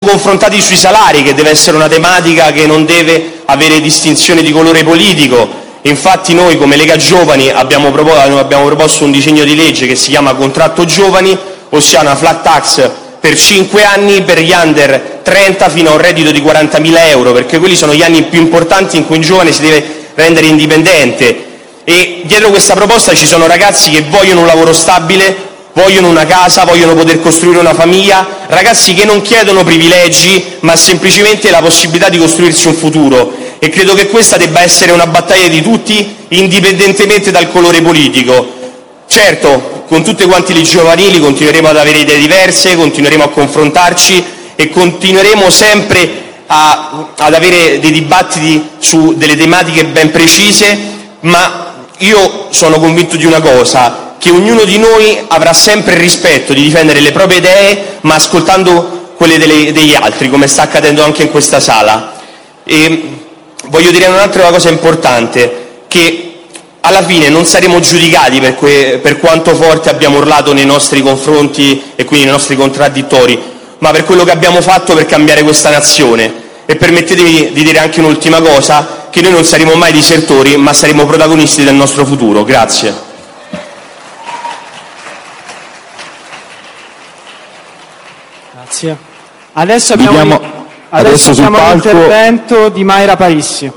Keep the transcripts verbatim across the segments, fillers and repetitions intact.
confrontati sui salari, che deve essere una tematica che non deve avere distinzione di colore politico. Infatti noi come Lega Giovani abbiamo proposto, abbiamo proposto un disegno di legge che si chiama Contratto Giovani, ossia una flat tax per cinque anni per gli under trenta fino a un reddito di quarantamila euro, perché quelli sono gli anni più importanti in cui un giovane si deve rendere indipendente. E dietro questa proposta ci sono ragazzi che vogliono un lavoro stabile, vogliono una casa, vogliono poter costruire una famiglia, ragazzi che non chiedono privilegi ma semplicemente la possibilità di costruirsi un futuro. E credo che questa debba essere una battaglia di tutti, indipendentemente dal colore politico. Certo, con tutte quanti le giovanili continueremo ad avere idee diverse, continueremo a confrontarci e continueremo sempre a, ad avere dei dibattiti su delle tematiche ben precise, ma io sono convinto di una cosa, che ognuno di noi avrà sempre il rispetto di difendere le proprie idee, ma ascoltando quelle delle, degli altri, come sta accadendo anche in questa sala. E voglio dire un'altra cosa importante, che alla fine non saremo giudicati per, que, per quanto forte abbiamo urlato nei nostri confronti e quindi nei nostri contraddittori, ma per quello che abbiamo fatto per cambiare questa nazione. E permettetemi di dire anche un'ultima cosa, che noi non saremo mai disertori, ma saremo protagonisti del nostro futuro. Grazie. Grazie. Adesso abbiamo, Vediamo, adesso adesso sul abbiamo palco l'intervento di Mayra Parissi.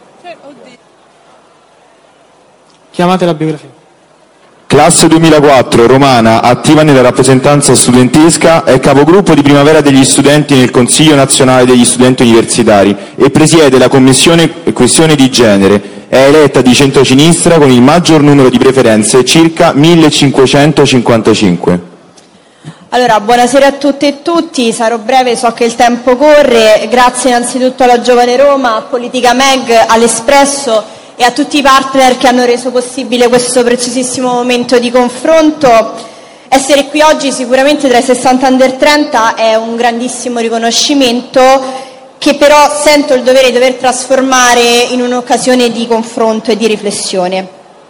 Chiamate la biografia. Classe duemilaquattro, romana, attiva nella rappresentanza studentesca, è capogruppo di primavera degli studenti nel Consiglio nazionale degli studenti universitari e presiede la commissione questione di genere. È eletta di centrosinistra con il maggior numero di preferenze, circa millecinquecentocinquantacinque. Allora, buonasera a tutte e tutti, sarò breve, so che il tempo corre. Grazie innanzitutto alla Giovane Roma, a Politica Meg, all'Espresso e a tutti i partner che hanno reso possibile questo preziosissimo momento di confronto. Essere qui oggi sicuramente tra i sessanta under trenta è un grandissimo riconoscimento, che però sento il dovere di dover trasformare in un'occasione di confronto e di riflessione.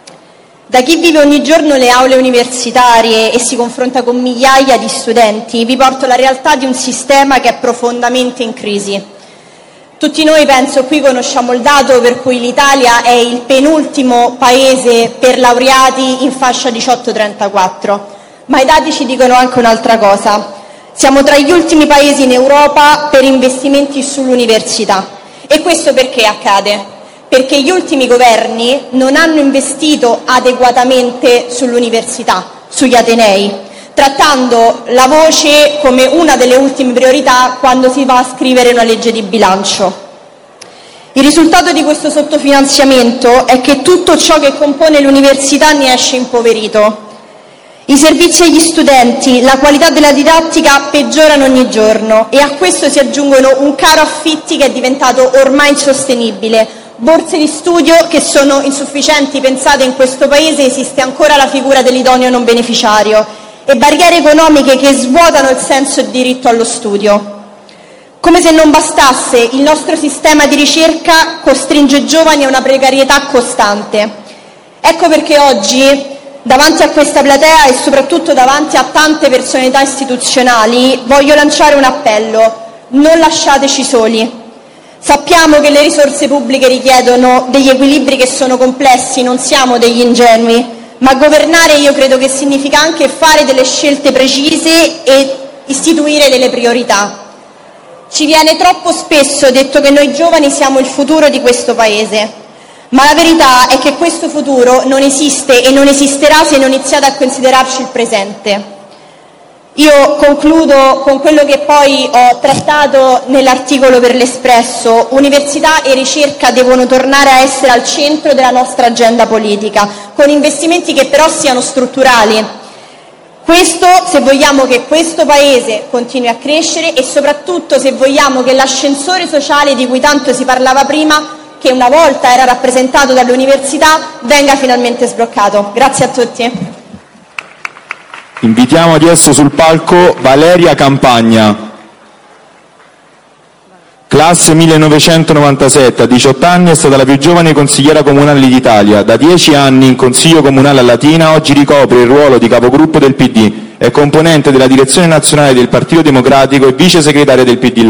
Da chi vive ogni giorno le aule universitarie e si confronta con migliaia di studenti, vi porto la realtà di un sistema che è profondamente in crisi. Tutti noi, penso, qui conosciamo il dato per cui l'Italia è il penultimo paese per laureati in fascia diciotto trentaquattro, ma i dati ci dicono anche un'altra cosa. Siamo tra gli ultimi paesi in Europa per investimenti sull'università. E questo perché accade? Perché gli ultimi governi non hanno investito adeguatamente sull'università, sugli atenei, trattando la voce come una delle ultime priorità quando si va a scrivere una legge di bilancio. Il risultato di questo sottofinanziamento è che tutto ciò che compone l'università ne esce impoverito. I servizi agli studenti, la qualità della didattica peggiorano ogni giorno e a questo si aggiungono un caro affitti che è diventato ormai insostenibile, borse di studio che sono insufficienti. Pensate, in questo Paese esiste ancora la figura dell'idoneo non beneficiario, e barriere economiche che svuotano il senso di diritto allo studio. Come se non bastasse, il nostro sistema di ricerca costringe i giovani a una precarietà costante. Ecco perché oggi, davanti a questa platea e soprattutto davanti a tante personalità istituzionali, voglio lanciare un appello: non lasciateci soli. Sappiamo che le risorse pubbliche richiedono degli equilibri che sono complessi, non siamo degli ingenui, ma governare io credo che significa anche fare delle scelte precise e istituire delle priorità. Ci viene troppo spesso detto che noi giovani siamo il futuro di questo Paese, ma la verità è che questo futuro non esiste e non esisterà se non iniziate a considerarci il presente. Io concludo con quello che poi ho trattato nell'articolo per l'Espresso: università e ricerca devono tornare a essere al centro della nostra agenda politica, con investimenti che però siano strutturali. Questo se vogliamo che questo Paese continui a crescere e soprattutto se vogliamo che l'ascensore sociale di cui tanto si parlava prima, che una volta era rappresentato dall'università, venga finalmente sbloccato. Grazie a tutti. Invitiamo adesso sul palco Valeria Campagna, classe millenovecentonovantasette, a diciotto anni è stata la più giovane consigliera comunale d'Italia. Da dieci anni in Consiglio Comunale a Latina, oggi ricopre il ruolo di capogruppo del P D, è componente della direzione nazionale del Partito Democratico e vice segretaria del P D